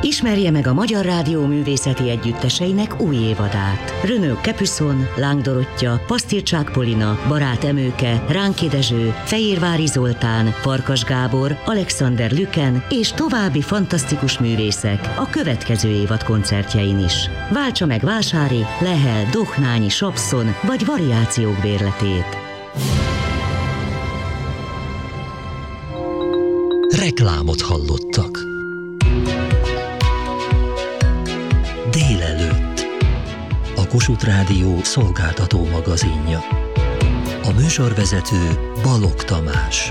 Ismerje meg a Magyar Rádió művészeti együtteseinek új évadát. Renaud Capuçon, Láng Dorottya, Pasztilcsák Polina, Barát Emőke, Ránki Dezső, Fejérvári Zoltán, Farkas Gábor, Alexander Lüken és további fantasztikus művészek a következő évad koncertjein is. Váltsa meg Vásári, Lehel, Dohnányi, Sapszon vagy Variációk bérletét. Reklámot hallottak. Délelőtt. A Kossuth Rádió szolgáltató magazinja. A műsorvezető Balogh Tamás.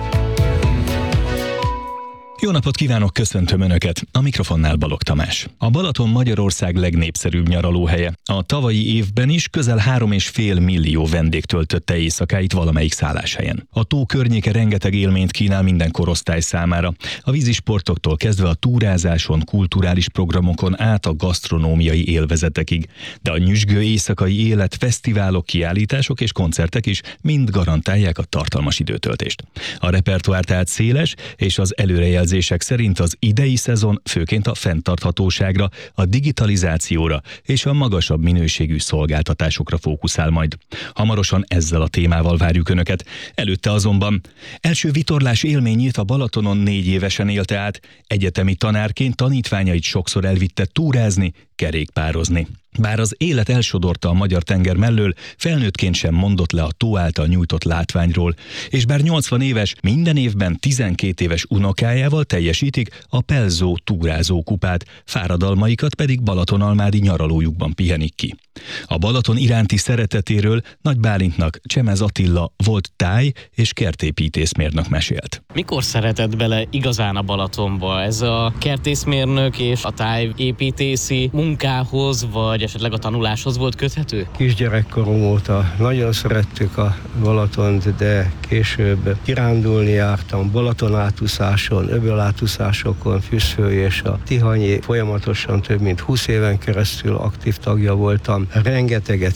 Jó napot kívánok, köszöntöm Önöket! A mikrofonnál Balogh Tamás. A Balaton Magyarország legnépszerűbb nyaralóhelye. A tavalyi évben is közel 3,5 millió vendég töltötte éjszakáit valamelyik szálláshelyen. A tó környéke rengeteg élményt kínál minden korosztály számára. A vízisportoktól kezdve a túrázáson, kulturális programokon át a gasztronómiai élvezetekig. De a nyüzsgő éjszakai élet, fesztiválok, kiállítások és koncertek is mind garantálják a tartalmas időtöltést. A repertoár tehát széles, és az előrejelzések szerint az idei szezon főként a fenntarthatóságra, a digitalizációra és a magasabb minőségű szolgáltatásokra fókuszál majd. Hamarosan ezzel a témával várjuk Önöket. Előtte azonban első vitorlás élményét a Balatonon 4 évesen élte át. Egyetemi tanárként tanítványait sokszor elvitte túrázni, kerékpározni. Bár az élet elsodorta a magyar tenger mellől, felnőttként sem mondott le a tó által nyújtott látványról, és bár 80 éves, minden évben 12 éves unokájával teljesítik a Pelzó túrázó kupát, fáradalmaikat pedig Balatonalmádi nyaralójukban pihenik ki. A Balaton iránti szeretetéről Nagy Bálintnak Csemez Attila volt táj- és kertépítészmérnök mesélt. Mikor szeretett bele igazán a Balatonba? Ez a kertészmérnök és a tájépítészi munkához, vagy esetleg a tanuláshoz volt köthető? Kisgyerekkorom óta nagyon szerettük a Balatont, de később kirándulni jártam Balaton átúszáson, öböl átúszásokon, Füszfő és a Tihanyi. Folyamatosan több mint 20 éven keresztül aktív tagja voltam. Rengeteget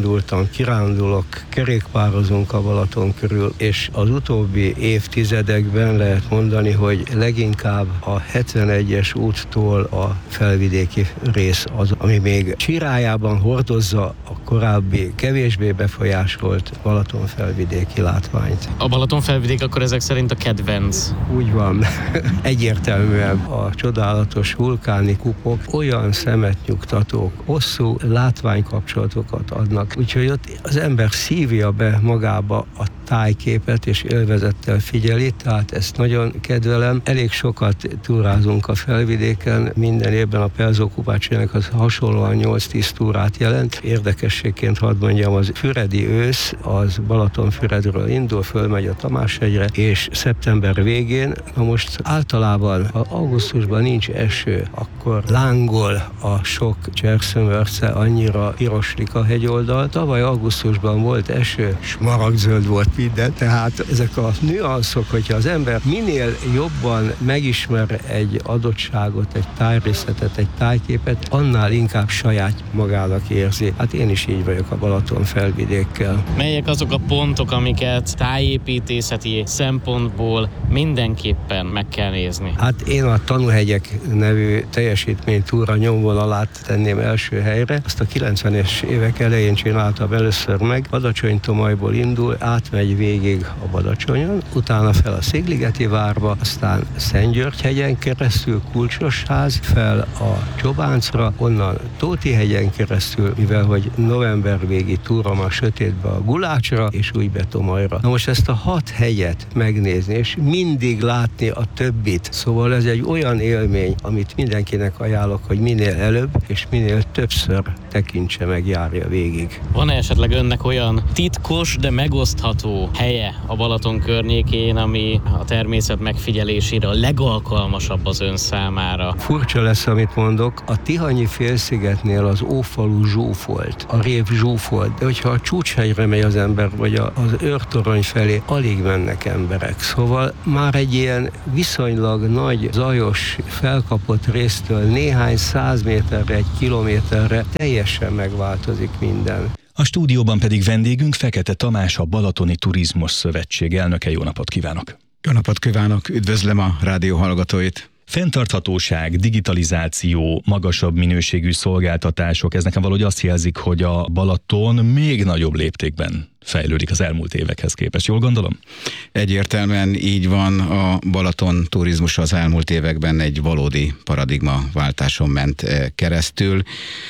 kirándulok, kerékpározunk a Balaton körül, és az utóbbi évtizedekben lehet mondani, hogy leginkább a 71-es úttól a felvidéki rész az, ami még csirájában hordozza a korábbi, kevésbé befolyásolt Balaton felvidéki látványt. A Balaton felvidék akkor ezek szerint a kedvenc? Úgy van. Egyértelműen a csodálatos vulkáni kupok olyan szemet nyugtatók, hosszú látványkapcsolatokat adnak. Úgyhogy ott az ember szívja be magába a tájképet és élvezettel figyeli, tehát ezt nagyon kedvelem. Elég sokat túrázunk a felvidéken, minden évben a Pelzó kupát csinálnak, az hasonlóan 8-10 túrát jelent. Érdekességként hadd mondjam, az füredi ősz, az Balatonfüredről indul, fölmegy a Tamáshegyre, és szeptember végén, na most általában, ha augusztusban nincs eső, akkor lángol a sok cserszömörce, annyira piroslik a hegyoldal. Tavaly augusztusban volt eső, smaragdzöld volt minden, tehát ezek a nüanszok, hogyha az ember minél jobban megismer egy adottságot, egy tájrészetet, egy tájképet, annál inkább saját magának érzi. Hát én is így vagyok a Balaton felvidékkel. Melyek azok a pontok, amiket tájépítészeti szempontból mindenképpen meg kell nézni? Hát én a Tanúhegyek nevű teljesítménytúra nyomvonalát tenném első helyre. Azt a 90-es évek elején csináltam először meg. Badacsony-Tomolyból indul, átmegy végig a Badacsonyon, utána fel a Szigligeti várba, aztán Szentgyörgyhegyen keresztül Kulcsosház, fel a Csobáncra, onnan Tóthihegyen keresztül, mivel hogy november végi túra már sötétbe a Gulácsra, és úgy be Tomolyra. Na most ezt a 6 hegyet megnézni, és mindig látni a többit. Szóval ez egy olyan élmény, amit mindenkinek ajánlok, hogy minél előbb, és minél többször tekintse meg, járja végig. Van-e esetleg önnek olyan titkos, de megosztható helye a Balaton környékén, ami a természet megfigyelésére a legalkalmasabb az ön számára? Furcsa lesz, amit mondok, a Tihanyi félszigetnél az Ófalu zsúfolt, a rév zsúfolt, de hogyha a Csúcshegyre megy az ember, vagy az Őrtorony felé, alig mennek emberek. Szóval már egy ilyen viszonylag nagy, zajos, felkapott résztől néhány 100 méterre, 1 kilométerre teljesen megváltozik minden. A stúdióban pedig vendégünk Fekete Tamás, a Balatoni Turizmus Szövetség elnöke. Jó napot kívánok! Jó napot kívánok! Üdvözlöm a rádió hallgatóit! Fenntarthatóság, digitalizáció, magasabb minőségű szolgáltatások, ez nekem valahogy azt jelzik, hogy a Balaton még nagyobb léptékben fejlődik az elmúlt évekhez képest. Jól gondolom? Egyértelműen így van, a Balaton turizmus az elmúlt években egy valódi paradigmaváltáson ment keresztül.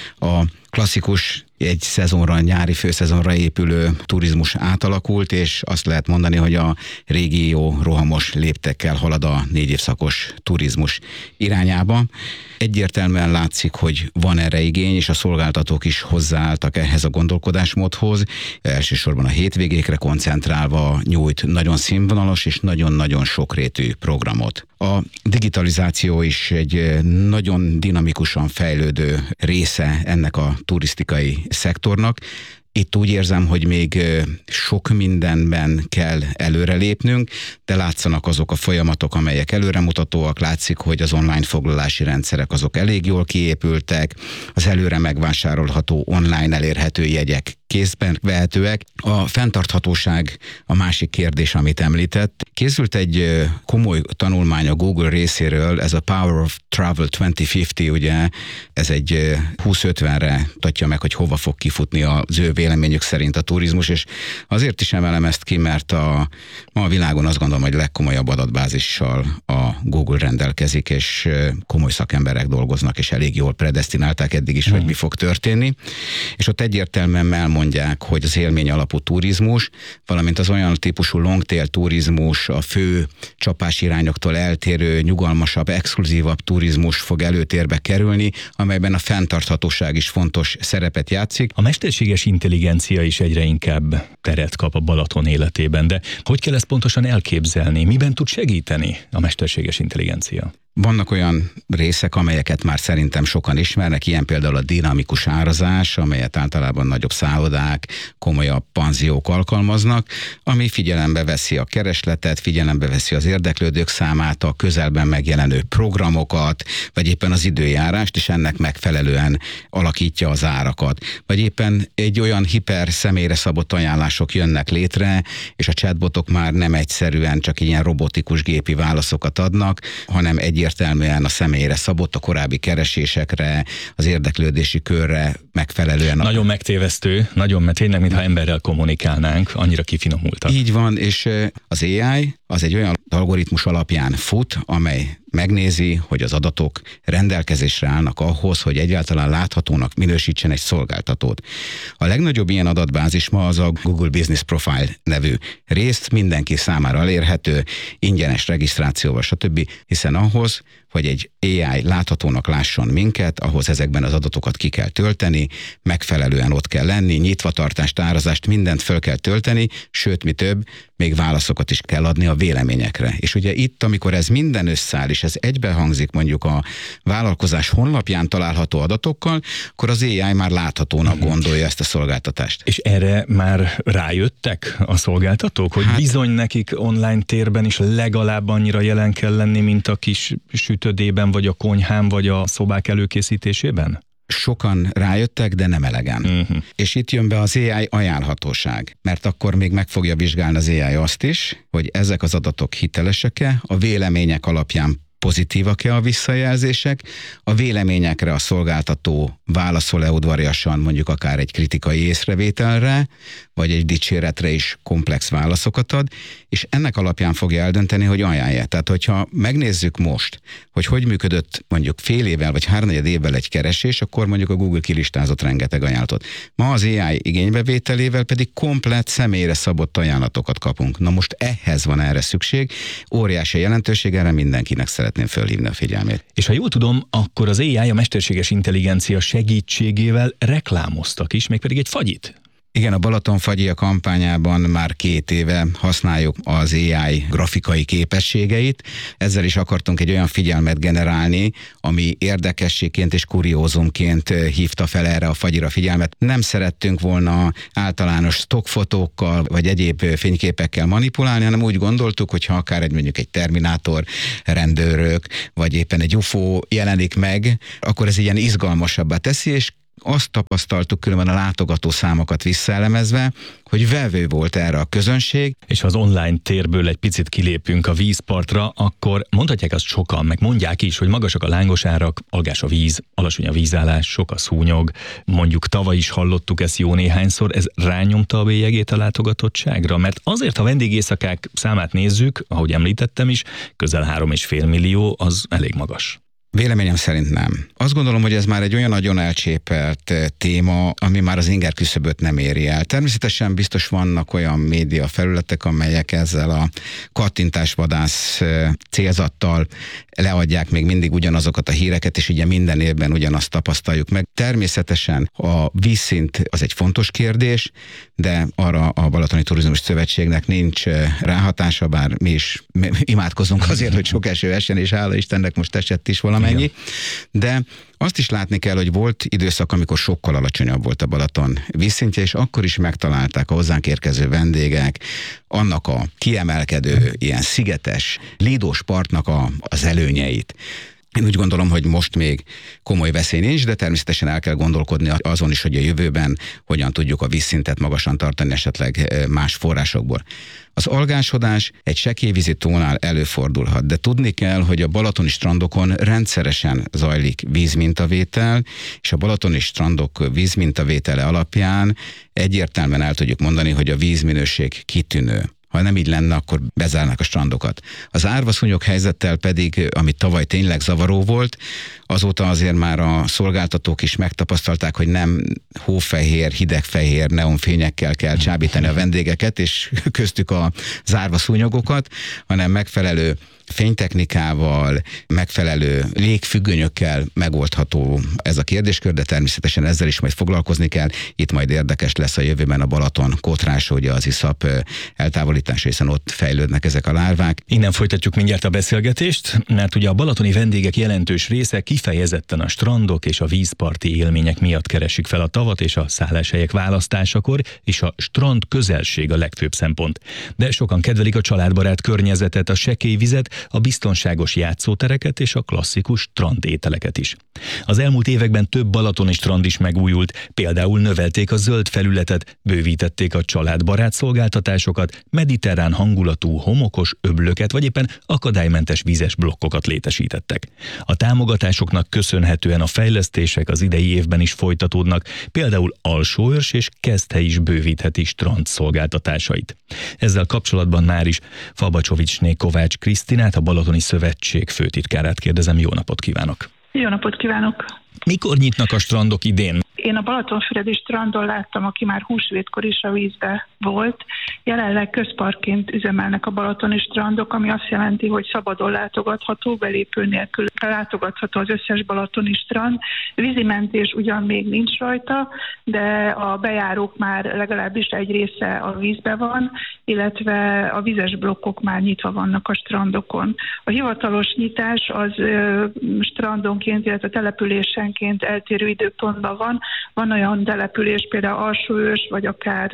A klasszikus egy szezonra, nyári főszezonra épülő turizmus átalakult, és azt lehet mondani, hogy a régió rohamos léptekkel halad a 4 évszakos turizmus irányába. Egyértelműen látszik, hogy van erre igény, és a szolgáltatók is hozzáálltak ehhez a gondolkodásmódhoz. Elsősorban a hétvégékre koncentrálva nyújt nagyon színvonalas és nagyon-nagyon sokrétű programot. A digitalizáció is egy nagyon dinamikusan fejlődő része ennek a turisztikai szektornak. Itt úgy érzem, hogy még sok mindenben kell előrelépnünk, de látszanak azok a folyamatok, amelyek előremutatóak, látszik, hogy az online foglalási rendszerek azok elég jól kiépültek, az előre megvásárolható online elérhető jegyek kézben vehetőek. A fenntarthatóság a másik kérdés, amit említett. Készült egy komoly tanulmány a Google részéről, ez a Power of Travel 2050, ugye, ez egy 2050-re mutatja meg, hogy hova fog kifutni az ő véleményük szerint a turizmus, és azért is emelem ezt ki, mert ma a világon azt gondolom, hogy legkomolyabb adatbázissal a Google rendelkezik, és komoly szakemberek dolgoznak, és elég jól predesztinálták eddig is, hogy mi fog történni. És ott egyértelműen elmondják, hogy az élmény alapú turizmus, valamint az olyan típusú longtail turizmus, a fő csapásirányoktól eltérő, nyugalmasabb, exkluzívabb turizmus fog előtérbe kerülni, amelyben a fenntarthatóság is fontos szerepet játszik. A mesterséges intelligencia is egyre inkább teret kap a Balaton életében, de hogy kell ezt pontosan elképzelni? Miben tud segíteni a mesterséges intelligencia? Vannak olyan részek, amelyeket már szerintem sokan ismernek, ilyen például a dinamikus árazás, amelyet általában nagyobb szállodák, komolyabb panziók alkalmaznak, ami figyelembe veszi a keresletet, figyelembe veszi az érdeklődők számát, a közelben megjelenő programokat, vagy éppen az időjárást, és ennek megfelelően alakítja az árakat. Vagy éppen egy olyan hiper személyre szabott ajánlások jönnek létre, és a chatbotok már nem egyszerűen csak ilyen robotikus gépi válaszokat adnak, hanem egyértelműen a személyre szabott, a korábbi keresésekre, az érdeklődési körre megfelelően. Nagyon megtévesztő, nagyon, tényleg, mintha emberrel kommunikálnánk, annyira kifinomultak. Így van, és az AI az egy olyan algoritmus alapján fut, amely megnézi, hogy az adatok rendelkezésre állnak ahhoz, hogy egyáltalán láthatónak minősítsen egy szolgáltatót. A legnagyobb ilyen adatbázis ma az a Google Business Profile nevű részt, mindenki számára elérhető, ingyenes regisztrációval, stb., hiszen ahhoz, hogy egy AI láthatónak lásson minket, ahhoz ezekben az adatokat ki kell tölteni, megfelelően ott kell lenni, nyitvatartást, árazást, mindent föl kell tölteni, sőt, mi több, még válaszokat is kell adni a véleményekre. És ugye itt, amikor ez minden összeáll, és ez egybehangzik mondjuk a vállalkozás honlapján található adatokkal, akkor az AI már láthatónak gondolja ezt a szolgáltatást. És erre már rájöttek a szolgáltatók, hogy bizony nekik online térben is legalább annyira jelen kell lenni, mint a kis sütödében, vagy a konyhán, vagy a szobák előkészítésében? Sokan rájöttek, de nem elegen. És itt jön be az AI ajánlhatóság, mert akkor még meg fogja vizsgálni az AI azt is, hogy ezek az adatok hitelesek-e, a vélemények alapján pozitívak-e a visszajelzések, a véleményekre a szolgáltató válaszol-e udvariasan, mondjuk akár egy kritikai észrevételre, vagy egy dicséretre is komplex válaszokat ad, és ennek alapján fogja eldönteni, hogy ajánlja. Tehát, hogyha megnézzük most, hogy működött mondjuk fél évvel, vagy 3-4 évvel egy keresés, akkor mondjuk a Google kilistázott rengeteg ajánlatot. Ma az AI igénybevételével pedig komplett személyre szabott ajánlatokat kapunk. Na most ehhez van erre szükség, óriási jelentőség, erre mindenkinek szeretném fölhívni a figyelmét. És ha jól tudom, akkor az AI, a mesterséges intelligencia segítségével reklámoztak is, mégpedig egy fagyit. Igen, a Balaton Fagyia kampányában már 2 éve használjuk az AI grafikai képességeit. Ezzel is akartunk egy olyan figyelmet generálni, ami érdekességként és kuriózumként hívta fel erre a fagyira figyelmet. Nem szerettünk volna általános stockfotókkal vagy egyéb fényképekkel manipulálni, hanem úgy gondoltuk, hogy ha akár mondjuk egy Terminátor rendőrök, vagy éppen egy UFO jelenik meg, akkor ez ilyen izgalmasabbá teszi, és azt tapasztaltuk különben a látogató számokat visszaelemezve, hogy vevő volt erre a közönség. És ha az online térből egy picit kilépünk a vízpartra, akkor mondhatják azt sokan, meg mondják is, hogy magasak a lángosárak, algás a víz, alacsony a vízállás, sok a szúnyog. Mondjuk tavaly is hallottuk ezt jó néhányszor, ez rányomta a bélyegét a látogatottságra? Mert azért, ha vendégészakák számát nézzük, ahogy említettem is, közel 3,5 millió, az elég magas. Véleményem szerint nem. Azt gondolom, hogy ez már egy olyan nagyon elcsépelt téma, ami már az inger küszöböt nem éri el. Természetesen biztos vannak olyan média felületek, amelyek ezzel a kattintásvadász célzattal leadják még mindig ugyanazokat a híreket, és ugye minden évben ugyanazt tapasztaljuk meg. Természetesen a vízszint az egy fontos kérdés, de arra a Balatoni Turizmus Szövetségnek nincs ráhatása, bár mi is imádkozunk azért, hogy sok eső essen, és hála Istennek most esett is valamennyi. De azt is látni kell, hogy volt időszak, amikor sokkal alacsonyabb volt a Balaton vízszintje, és akkor is megtalálták a hozzánk érkező vendégek annak a kiemelkedő, ilyen szigetes, lídós partnak az előnyeit. Én úgy gondolom, hogy most még komoly veszély nincs, de természetesen el kell gondolkodni azon is, hogy a jövőben hogyan tudjuk a vízszintet magasan tartani esetleg más forrásokból. Az algásodás egy sekélyvízi tónál előfordulhat, de tudni kell, hogy a balatoni strandokon rendszeresen zajlik vízmintavétel, és a balatoni strandok vízmintavétele alapján egyértelműen el tudjuk mondani, hogy a vízminőség kitűnő. Ha nem így lenne, akkor bezárnak a strandokat. Az árvaszúnyog helyzettel pedig, ami tavaly tényleg zavaró volt, azóta azért már a szolgáltatók is megtapasztalták, hogy nem hófehér, hidegfehér neonfényekkel kell csábítani a vendégeket, és köztük az árvaszúnyogokat, hanem megfelelő fénytechnikával, megfelelő légfüggönyökkel megoldható ez a kérdéskör, de természetesen ezzel is majd foglalkozni kell. Itt majd érdekes lesz a jövőben a Balaton kotrása, ugye az iszap eltávolítása, hiszen ott fejlődnek ezek a lárvák. Innen folytatjuk mindjárt a beszélgetést, mert ugye a balatoni vendégek jelentős része kifejezetten a strandok és a vízparti élmények miatt keresik fel a tavat és a szálláshelyek választásakor, és a strand közelség a legfőbb szempont. De sokan kedvelik a családbarát környezetet, a sekély vizet, a biztonságos játszótereket és a klasszikus strandételeket is. Az elmúlt években több balatoni strand is megújult, például növelték a zöld felületet, bővítették a családbarát szolgáltatásokat, mediterrán hangulatú homokos öblöket vagy éppen akadálymentes vízes blokkokat létesítettek. A támogatásoknak köszönhetően a fejlesztések az idei évben is folytatódnak, például Alsóörs és Keszthely is bővítheti strand szolgáltatásait. Ezzel kapcsolatban már is Fabacsovicsné Kovács Krisztinát, a Balatoni Szövetség főtitkárát kérdezem. Jó napot kívánok! Jó napot kívánok! Mikor nyitnak a strandok idén? Én a Balatonfüredi strandon láttam, aki már húsvétkor is a vízbe volt. Jelenleg közparkként üzemelnek a balatoni strandok, ami azt jelenti, hogy szabadon látogatható, belépő nélkül látogatható az összes balatoni strand. Vízimentés ugyan még nincs rajta, de a bejárók már legalábbis egy része a vízbe van, illetve a vizes blokkok már nyitva vannak a strandokon. A hivatalos nyitás az strandonként, illetve településenként eltérő időpontban van. Van olyan település, például Alsóörs, vagy akár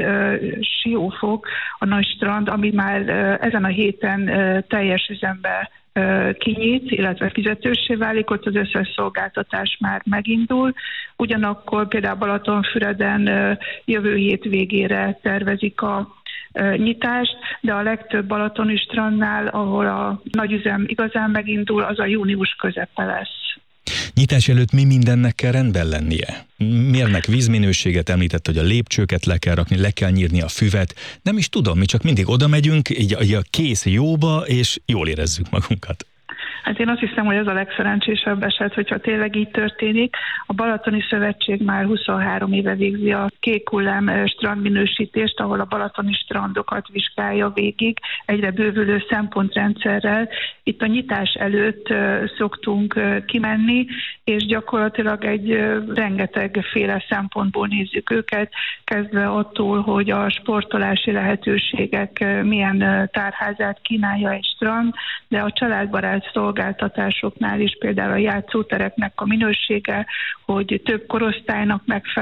Siófok, a nagy strand, ami már ezen a héten teljes üzembe kinyit, illetve fizetőssé válik, ott az összes szolgáltatás már megindul. Ugyanakkor például Balatonfüreden jövő hét végére tervezik a nyitást, de a legtöbb balatoni strandnál, ahol a nagyüzem igazán megindul, az a június közepe lesz. Nyitás előtt mi mindennek kell rendben lennie? Mérnek vízminőséget, említett, hogy a lépcsőket le kell rakni, le kell nyírni a füvet. Nem is tudom, mi csak mindig oda megyünk, így a kész jóba, és jól érezzük magunkat. Hát én azt hiszem, hogy ez a legszerencsésebb eset, hogyha tényleg így történik. A Balatoni Szövetség már 23 éve végzi a kék hullám strandminősítést, ahol a balatoni strandokat vizsgálja végig, egyre bővülő szempontrendszerrel. Itt a nyitás előtt szoktunk kimenni, és gyakorlatilag egy rengetegféle szempontból nézzük őket, kezdve attól, hogy a sportolási lehetőségek milyen tárházát kínálja egy strand, de a családbarát szolgáltatás szolgáltatásoknál is, például a játszótereknek a minősége, hogy több korosztálynak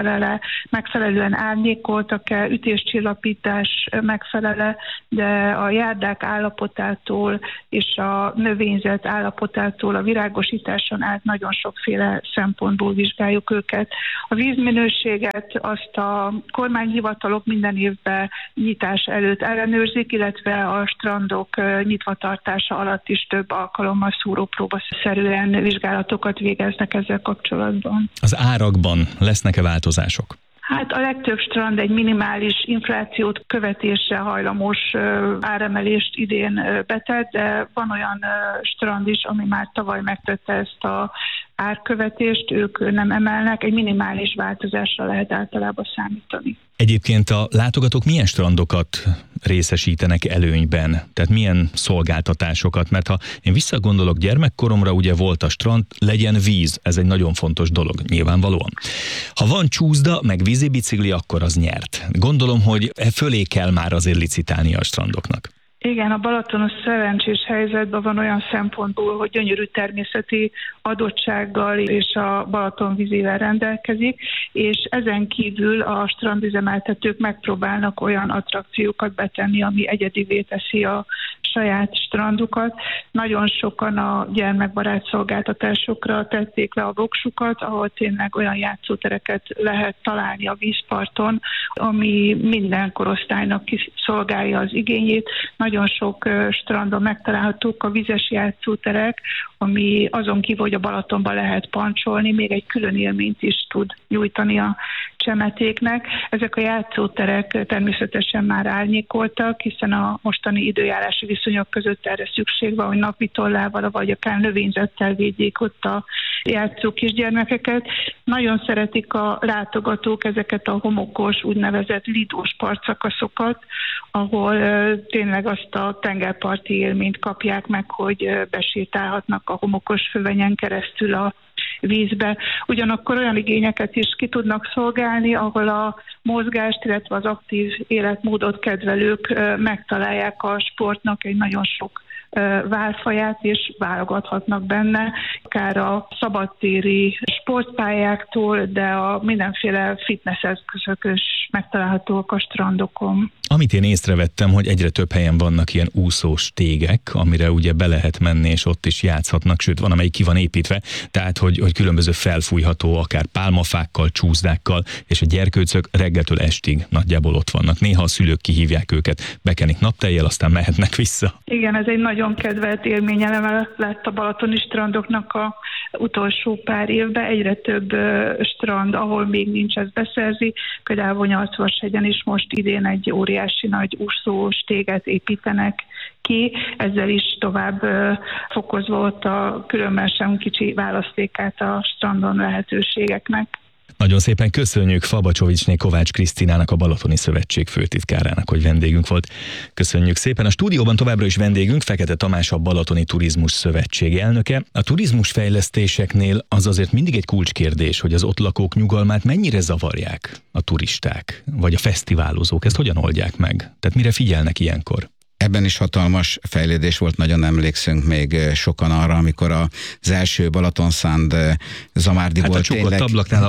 megfelelően árnyékoltak-e, ütéscsillapítás megfelele, de a járdák állapotától és a növényzet állapotától a virágosításon át nagyon sokféle szempontból vizsgáljuk őket. A vízminőséget azt a kormányhivatalok minden évben nyitás előtt ellenőrzik, illetve a strandok nyitvatartása alatt is több alkalommal szúrópróbaszerűen vizsgálatokat végeznek ezzel kapcsolatban. Az árakban lesznek-e változások? Hát a legtöbb strand egy minimális inflációt követésre hajlamos áremelést idén betett, de van olyan strand is, ami már tavaly megtette ezt a árkövetést, ők nem emelnek, egy minimális változásra lehet általában számítani. Egyébként a látogatók milyen strandokat részesítenek előnyben? Tehát milyen szolgáltatásokat? Mert ha én visszagondolok gyermekkoromra, ugye volt a strand, legyen víz, ez egy nagyon fontos dolog, nyilvánvalóan. Ha van csúszda, meg vízibicikli, akkor az nyert. Gondolom, hogy fölé kell már azért licitálni a strandoknak. Igen, a Balatonos szerencsés helyzetben van olyan szempontból, hogy gyönyörű természeti adottsággal és a Balaton vízével rendelkezik, és ezen kívül a strandüzemeltetők megpróbálnak olyan attrakciókat betenni, ami egyedivé teszi a saját strandukat. Nagyon sokan a gyermekbarát szolgáltatásokra tették le a voksukat, ahol tényleg olyan játszótereket lehet találni a vízparton, ami minden korosztálynak kiszolgálja az igényét. Nagyon sok strandon megtalálhatók a vizes játszóterek, ami azon kívül, hogy a Balatonban lehet pancsolni, még egy külön élményt is tud nyújtani a csemetéknek. Ezek a játszóterek természetesen már árnyékoltak, hiszen a mostani időjárási viszonyok között erre szükség van, hogy napvitollával vagy akár növényzettel védjék ott a játszó kisgyermekeket. Nagyon szeretik a látogatók ezeket a homokos, úgynevezett lidós partszakaszokat, ahol tényleg azt a tengerparti élményt kapják meg, hogy besétálhatnak a homokos fövenyen keresztül a vízbe. Ugyanakkor olyan igényeket is ki tudnak szolgálni, ahol a mozgást, illetve az aktív életmódot kedvelők megtalálják a sportnak egy nagyon sok válfaját, és válogathatnak benne, akár a szabadtéri sportpályáktól, de a mindenféle fitness eszközök is megtalálhatóak a strandokon. Amit én észrevettem, hogy egyre több helyen vannak ilyen úszós tégek, amire ugye be lehet menni, és ott is játszhatnak, sőt van, amelyik ki van építve, tehát hogy különböző felfújható, akár pálmafákkal, csúszdákkal, és a gyerkőcök reggeltől estig nagyjából ott vannak. Néha a szülők kihívják őket, bekenik naptejjel, aztán mehetnek vissza. Igen, ez egy nagyon kedvelt élményeleme lett a balatoni strandoknak a utolsó pár évben. Egyre több strand, ahol még nincs, ez beszerzi. Például Vonyarcvashegyen is most idén egy óriási nagy úszós téget építenek ki, ezzel is tovább fokozva ott a különben sem kicsi választékát a strandon lehetőségeknek. Nagyon szépen köszönjük Fabacsovicsné Kovács Krisztinának, a Balatoni Szövetség főtitkárának, hogy vendégünk volt. Köszönjük szépen. A stúdióban továbbra is vendégünk Fekete Tamás, a Balatoni Turizmus Szövetség elnöke. A turizmusfejlesztéseknél az azért mindig egy kulcskérdés, hogy az ott lakók nyugalmát mennyire zavarják a turisták, vagy a fesztiválozók. Ezt hogyan oldják meg? Tehát mire figyelnek ilyenkor? Ebben is hatalmas fejlődés volt, nagyon emlékszünk még sokan arra, amikor az első Balatonszánd Zamárdiból hát a csukott ablaknál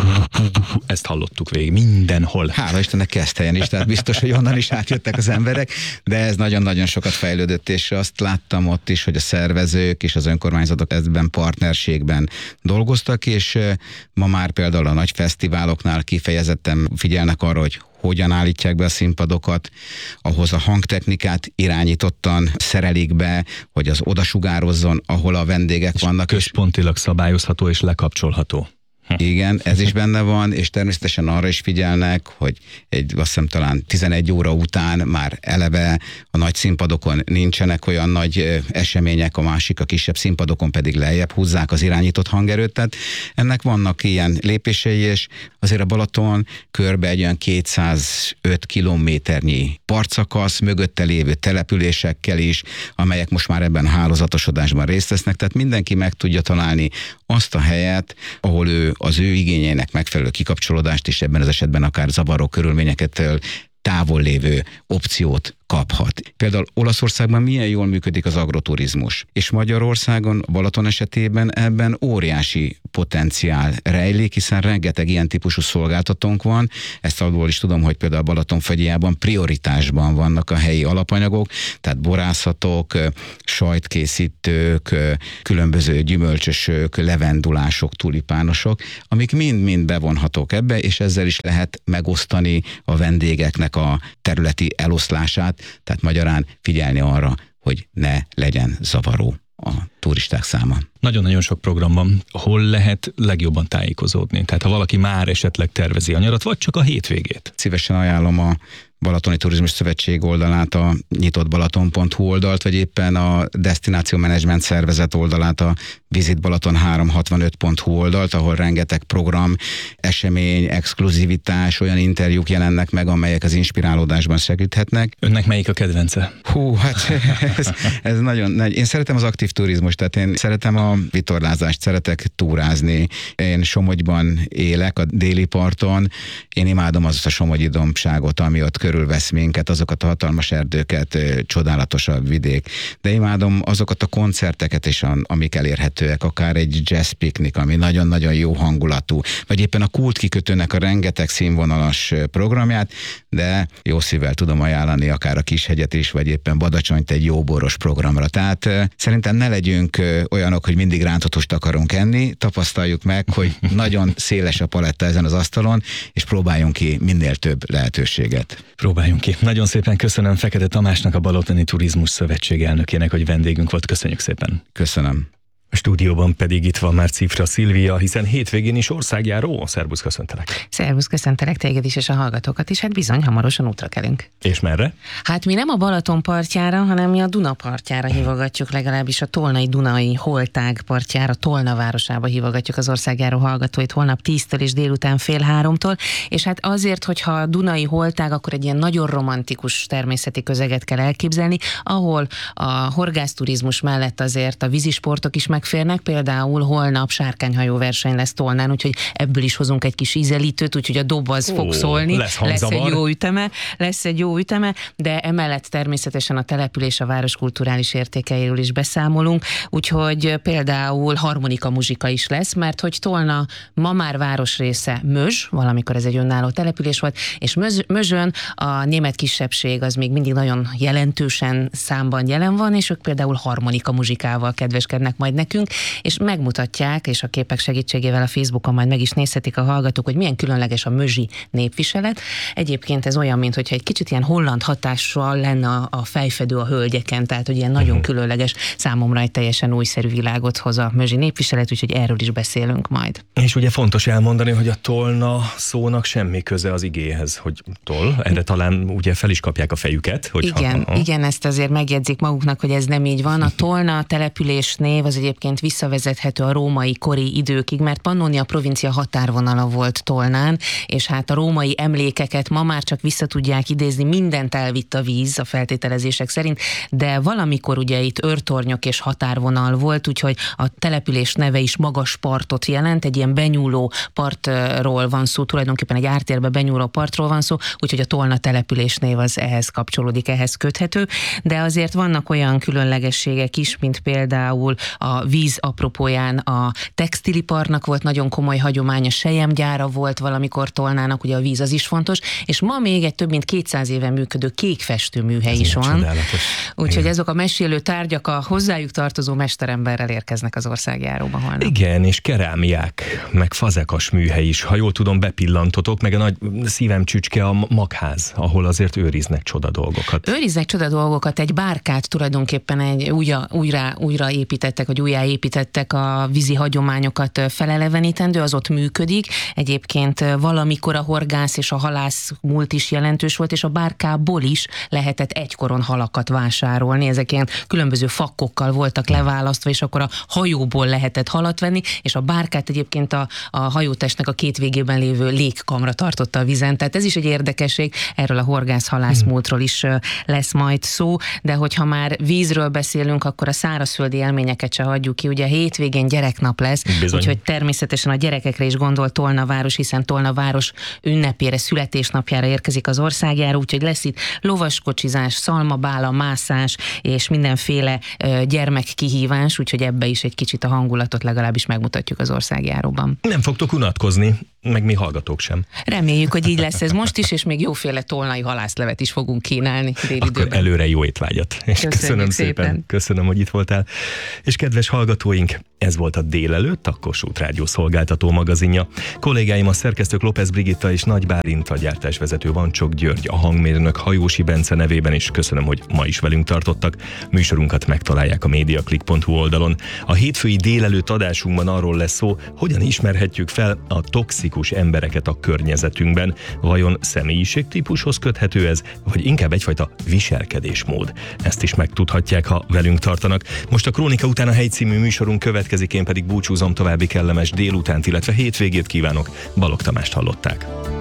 ezt hallottuk végig mindenhol. Hála Istennek Keszthelyen is, tehát biztos, hogy onnan is átjöttek az emberek, de ez nagyon-nagyon sokat fejlődött, és azt láttam ott is, hogy a szervezők és az önkormányzatok ebben partnerségben dolgoztak, és ma már például a nagy fesztiváloknál kifejezetten figyelnek arra, hogy hogyan állítják be a színpadokat, ahhoz a hangtechnikát irányítottan szerelik be, hogy az odasugározzon, ahol a vendégek és vannak. Központilag szabályozható és lekapcsolható. Igen, ez is benne van, és természetesen arra is figyelnek, hogy azt hiszem talán 11 óra után már eleve a nagy színpadokon nincsenek olyan nagy események, a kisebb színpadokon pedig lejjebb húzzák az irányított hangerőt, tehát ennek vannak ilyen lépései, és azért a Balaton körbe egy olyan 205 kilométernyi partszakasz, mögötte lévő településekkel is, amelyek most már ebben a hálózatosodásban részt vesznek, tehát mindenki meg tudja találni azt a helyet, ahol ő az ő igényeinek megfelelő kikapcsolódást, és ebben az esetben akár zavaró körülményeket távol lévő opciót kaphat. Például Olaszországban milyen jól működik az agroturizmus, és Magyarországon, Balaton esetében ebben óriási potenciál rejlik, hiszen rengeteg ilyen típusú szolgáltatónk van. Ezt abból is tudom, hogy például Balatonfagyjában prioritásban vannak a helyi alapanyagok, tehát borászatok, sajtkészítők, különböző gyümölcsösök, levendulások, tulipánosok, amik mind-mind bevonhatók ebbe, és ezzel is lehet megosztani a vendégeknek a területi eloszlását, tehát magyarán figyelni arra, hogy ne legyen zavaró a turisták száma. Nagyon-nagyon sok program van. Hol lehet legjobban tájékozódni? Tehát ha valaki már esetleg tervezi a nyarat, vagy csak a hétvégét? Szívesen ajánlom a Balatoni Turizmus Szövetség oldalát, a nyitottbalaton.hu oldalt, vagy éppen a Destináció Management Szervezet oldalát, a visitbalaton365.hu oldalt, ahol rengeteg program, esemény, exkluzivitás, olyan interjúk jelennek meg, amelyek az inspirálódásban segíthetnek. Önnek melyik a kedvence? Hát ez nagyon nagy. Én szeretem az aktív turizmus, tehát én szeretem a vitorlázást, szeretek túrázni. Én Somogyban élek, a déli parton. Én imádom azt a somogyi dombságot, ami ott körülvesz minket, azokat a hatalmas erdőket, csodálatos a vidék. De imádom azokat a koncerteket is, amik elérhetőek, akár egy jazz piknik, ami nagyon-nagyon jó hangulatú, vagy éppen a Kult kikötőnek a rengeteg színvonalas programját, de jó szívvel tudom ajánlani akár a Kishegyet is, vagy éppen Badacsonyt egy jó boros programra. Tehát szerintem ne legyünk olyanok, hogy mindig rántotost akarunk enni, tapasztaljuk meg, hogy nagyon széles a paletta ezen az asztalon, és próbáljunk ki minél több lehetőséget. Próbáljunk ki. Nagyon szépen köszönöm Fekete Tamásnak, a Balatoni Turizmus Szövetség elnökének, hogy vendégünk volt. Köszönjük szépen. Köszönöm. A stúdióban pedig itt van már Cifra Szilvia, hiszen hétvégén is országjáró. Szerbusz, köszöntelek. Szervusz, köszöntelek téged is, és a hallgatókat is. Hát bizony, hamarosan útra kelünk. És merre? Hát mi nem a Balaton partjára, hanem mi a Duna partjára hívogatjuk, legalábbis a Tolnai Dunai Holtág partjára, Tolna városába hívogatjuk az országjáró hallgatóit holnap 10-től és délután 2:30-tól. És hát azért, hogyha a Dunai Holtág, akkor egy ilyen nagyon romantikus természeti közeget kell elképzelni, ahol a horgászturizmus mellett azért a vízisportok is megférnek, például holnap sárkányhajó verseny lesz Tolnán, úgyhogy ebből is hozunk egy kis ízelítőt, úgyhogy a dob az fog szólni, lesz egy jó üteme, de emellett természetesen a település, a város kulturális értékeiről is beszámolunk, úgyhogy például harmonika muzsika is lesz, mert hogy Tolna ma már városrésze Mözs, valamikor ez egy önálló település volt, és Mözsön a német kisebbség az még mindig nagyon jelentősen számban jelen van, és ők például harmonika muzsikával kedveskednek majd nekünk, és megmutatják, és a képek segítségével a Facebookon majd meg is nézhetik a hallgatók, hogy milyen különleges a mözsi népviselet. Egyébként ez olyan, mintha egy kicsit ilyen holland hatással lenne a fejfedő a hölgyeken, tehát hogy ilyen nagyon különleges, számomra egy teljesen újszerű világot hoz a mözsi népviselet, úgyhogy erről is beszélünk majd. És ugye fontos elmondani, hogy a Tolna szónak semmi köze az igéhez, hogy toll, erre talán ugye fel is kapják a fejüket. Igen, ezt azért megjegyzik maguknak, hogy ez nem így van. A Tolna település név az egyébként visszavezethető a római kori időkig, mert Pannonia provincia határvonala volt Tolnán, és hát a római emlékeket ma már csak vissza tudják idézni, mindent elvitt a víz a feltételezések szerint, de valamikor ugye itt őrtornyok és határvonal volt, úgyhogy a település neve is magas partot jelent, egy ilyen benyúló partról van szó, tulajdonképpen egy ártérbe benyúló partról van szó, úgyhogy a Tolna település név az ehhez kapcsolódik, ehhez köthető, de azért vannak olyan különlegességek is, mint például a víz apropóján a textiliparnak volt nagyon komoly hagyománya, selyemgyára volt valamikor Tolnának, ugye a víz az is fontos, és ma még egy több mint 200 éve működő kékfestőműhely is van. Úgyhogy ezek a mesélő tárgyak a hozzájuk tartozó mesteremberrel érkeznek az országjáróba holnap. Igen, és kerámiák, meg fazekas műhely is. Ha jól tudom, bepillantotok, meg a nagy szívem csücske a magház, ahol azért őriznek csoda dolgokat. Őriznek csoda dolgokat, egy bárkát tulajdonképpen egy újra építettek, vagy újjáépítettek a vízi hagyományokat felelevenítendő, az ott működik. Egyébként valamikor a horgász és a halász múlt is jelentős volt, és a bárkából is lehetett egykoron halakat vásárolni. Ezek ilyen különböző fakkokkal voltak leválasztva, és akkor a hajóból lehetett halat venni, és a bárkát egyébként a hajótestnek a két végében lévő légkamra tartotta a vízen. Tehát ez is egy érdekesség, erről a horgász-halász múltról is lesz majd szó, de hogyha már vízről beszélünk, akkor a szárazföldi élményeket se hagyjuk hagyjuk ki, ugye a hétvégén gyereknap lesz, Bizony. úgyhogy természetesen a gyerekekre is gondol Tolnaváros, hiszen Tolnaváros ünnepére, születésnapjára érkezik az országjára, úgyhogy lesz itt lovaskocsizás, szalmabála, mászás és mindenféle gyermekkihívás, úgyhogy ebbe is egy kicsit a hangulatot legalábbis megmutatjuk az országjáróban. Nem fogtok unatkozni, meg mi hallgatók sem. Reméljük, hogy így lesz ez most is, és még jóféle tolnai halászlevet is fogunk kínálni déli Akkor időben. előre jó étvágyat. És köszönöm szépen. Köszönöm, hogy itt voltál. És kedves hallgatóink, ez volt a Délelőtt, a Kossuth Rádió szolgáltató magazinja. Kollégáim a szerkesztők López Brigitta és Nagy Bálint, a gyártásvezető Vancsok György, a hangmérnök Hajósi Bence nevében is köszönöm, hogy ma is velünk tartottak. Műsorunkat megtalálják a mediaclick.hu oldalon. A hétfői Délelőtt adásunkban arról lesz szó, hogyan ismerhetjük fel a toxikus embereket a környezetünkben. Vajon személyiségtípushoz köthető ez, vagy inkább egyfajta viselkedésmód? Ezt is megtudhatják, ha velünk tartanak. Most a Krónika után a Hegy című műsorunk következik, én pedig búcsúzom, további kellemes délutánt, illetve hétvégét kívánok. Balogh Tamást hallották.